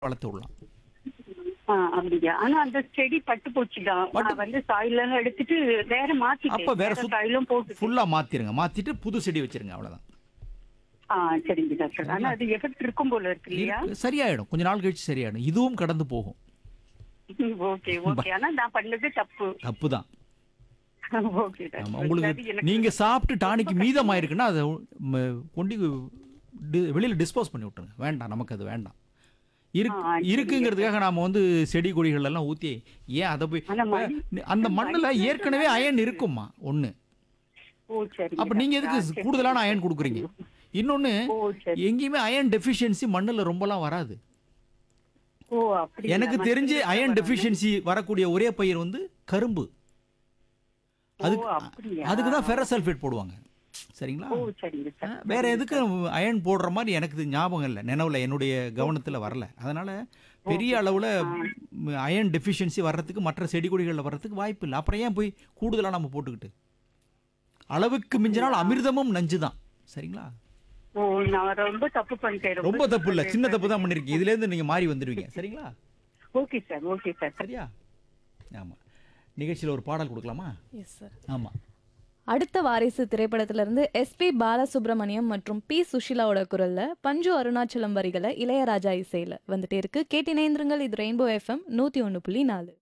வளர்த்து விடலாம். அப்படியா? ஆனா அந்த செடி பட்டு போச்சுதான். நான் வந்து சாயில எல்லாம் எடுத்துட்டு வேற அப்ப மாத்திட்டேன். வேற வேற சாயிலும் போட்டு. ஃபுல்லா மாத்திருங்க. மாத்திட்டு புது செடி வச்சிருங்க அவ்வளவுதான். சரிங்க டாக்டர். ஆனா அது எஃபெக்ட் இருக்கும் போல இருக்கு இல்லையா? சரியாயிடும். கொஞ்ச நாள் கழிச்சு சரியாயிடும். இதுவும் கடந்து போகும். Okay okay. ஆனா நான் பண்ணது தப்பு. தப்புதான். ஓகே ஆமா. டாக்டர். உங்களுக்கு அது எனக்கு நீங்க சாப்பிட்டு ரொம்ப டானிக் கஷ்டமா மீதமாயிருக்குன்னா அதை கொண்டு வெளியில டிஸ்போஸ் பண்ணி விட்டுருங்க. வேண்டாம், நமக்கு அது வேண்டாம். சரிங்க இருக்குங்கிறதுக்காக நாம வந்து செடி கொடிகள் எல்லாம் ஊத்தி ஏன் அதை போய் ஆனா மணி அந்த மண்ணுல மணி ஏற்கனவே அயன் இருக்குமா ஒண்ணு. சரிங்க அப்ப நீங்க டாக்டர். எதுக்கு கூடுதலான அயன் கொடுக்குறீங்க? இன்னொன்னு, சரி. எங்கேயுமே அயன் டெஃபிஷியன்சி மண்ணுல ரொம்பலாம் வராது. அப்படிங்களா? எனக்கு தெரிஞ்சு மற்றதுக்கு அயன் வராது. டெஃபிஷியன்சி வரக்கூடிய ஒரே பயிர் வந்து கரும்பு. அதுக்கு அப்படியா? அதுக்கு தான் ஃபெரஸ் சல்ஃபேட் போடுவாங்க. சரிங்களா? சரிங்க சார். வேற எதுக்கு அயன் போடுற மாதிரி எனக்கு ஞாபகம் இல்லை, நினைவுல என்னுடைய கவனத்துல வரல. அதனால பெரிய அளவுல அயன் டெஃபிஷியன்சி வர்றதுக்கு மற்ற செடி கொடிகளில் வர்றதுக்கு வாய்ப்பு இல்லை. அப்புறம் ஏன் போய் கூடுதலா நம்ம போட்டுக்கிட்டு? அளவுக்கு மிஞ்சினால் அமிர்தமும் நஞ்சு தான். சரிங்களா? நான் ரொம்ப தப்பு பண்ணிட்டேன். ரொம்ப தப்பு இல்லை, சின்ன தப்பு தான் பண்ணிருக்கீங்க. இதுல இருந்து நீங்க மாறி வந்துடுவீங்க. சரிங்களா? Okay sir. Okay sir. சரியா? ஆமா. நிகழ்ச்சியில் ஒரு பாடல் கொடுக்கலாமா? Yes sir. ஆமா. அடுத்த வாரிசு திரைப்படத்திலிருந்து எஸ்பி பாலசுப்ரமணியம் மற்றும் பி சுஷிலாவோட குரல்ல பஞ்சு அருணாச்சலம் வரிகளை இளையராஜா இசையில வந்துட்டே இருக்கு. கேட்டினேந்திரங்கள். இது ரெயின்போ FM 101.4.